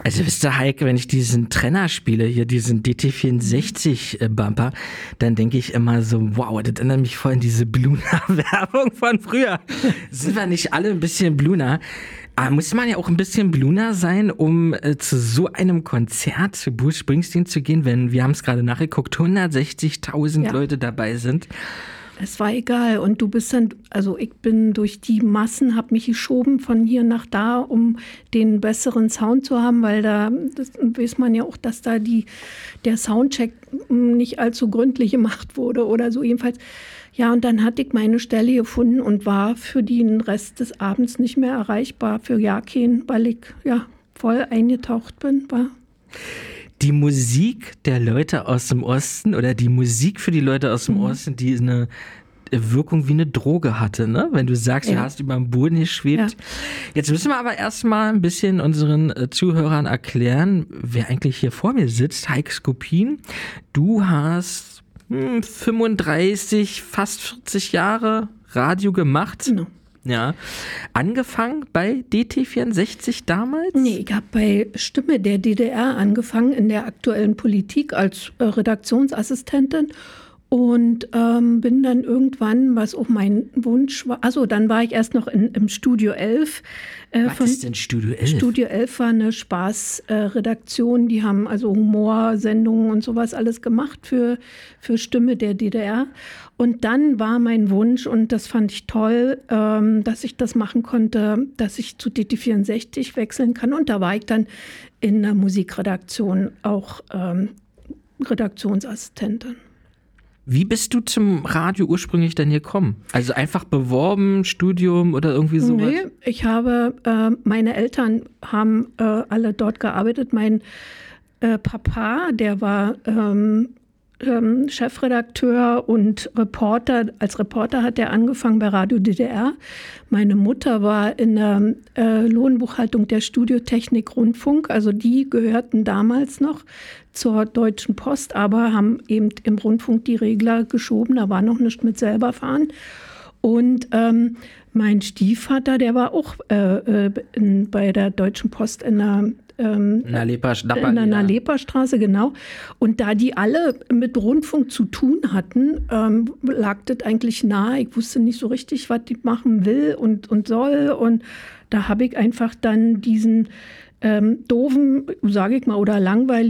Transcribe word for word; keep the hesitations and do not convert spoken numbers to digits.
Also wisst ihr, Heike, wenn ich diesen Trenner spiele, hier diesen D T vierundsechzig-Bumper, dann denke ich immer so, wow, das erinnert mich voll an diese Bluna-Werbung von früher. Sind wir nicht alle ein bisschen Bluna? Aber muss man ja auch ein bisschen Bluna sein, um äh, zu so einem Konzert zu Bruce Springsteen zu gehen, wenn, wir haben es gerade nachgeguckt, hundertsechzigtausend ja. Leute dabei sind. Es war egal und du bist dann, also ich bin durch die Massen, habe mich geschoben von hier nach da, um den besseren Sound zu haben, weil da das weiß man ja auch, dass da die, der Soundcheck nicht allzu gründlich gemacht wurde oder so jedenfalls. Ja, und dann hatte ich meine Stelle gefunden und war für den Rest des Abends nicht mehr erreichbar, für Jakin, weil ich ja voll eingetaucht bin, war. Die Musik der Leute aus dem Osten oder die Musik für die Leute aus dem mhm. Osten, die eine Wirkung wie eine Droge hatte, ne? Wenn du sagst, ja. du hast über dem Boden geschwebt. Ja. Jetzt müssen wir aber erstmal ein bisschen unseren äh, Zuhörern erklären, wer eigentlich hier vor mir sitzt. Heike Skopin, du hast hm, fünfunddreißig, fast vierzig Jahre Radio gemacht. Genau. Ja, angefangen bei D T vierundsechzig damals? Nee, ich habe bei Stimme der D D R angefangen in der aktuellen Politik als äh, Redaktionsassistentin und ähm, bin dann irgendwann, was auch mein Wunsch war, also dann war ich erst noch in, im Studio elf. Äh, was ist denn Studio elf? Studio elf war eine Spaßredaktion, äh, die haben also Humorsendungen und sowas alles gemacht für, für Stimme der D D R. Und dann war mein Wunsch, und das fand ich toll, ähm, dass ich das machen konnte, dass ich zu D T vierundsechzig wechseln kann. Und da war ich dann in der Musikredaktion auch ähm, Redaktionsassistentin. Wie bist du zum Radio ursprünglich denn gekommen? Also einfach beworben, Studium oder irgendwie sowas? Nee, ich habe, äh, meine Eltern haben äh, alle dort gearbeitet. Mein äh, Papa, der war ähm, ähm, Chefredakteur und Reporter. Als Reporter hat er angefangen bei Radio D D R. Meine Mutter war in der äh, Lohnbuchhaltung der Studiotechnik Rundfunk. Also die gehörten damals noch zur Deutschen Post, aber haben eben im Rundfunk die Regler geschoben. Da war noch nichts mit selber fahren. Und ähm, mein Stiefvater, der war auch äh, in, bei der Deutschen Post in der Ähm, in der Nalepa-Straße, genau. Und da die alle mit Rundfunk zu tun hatten, ähm, lag das eigentlich nahe. Ich wusste nicht so richtig, was ich machen will und, und soll. Und da habe ich einfach dann diesen ähm, doofen, sage ich mal, oder langweiligen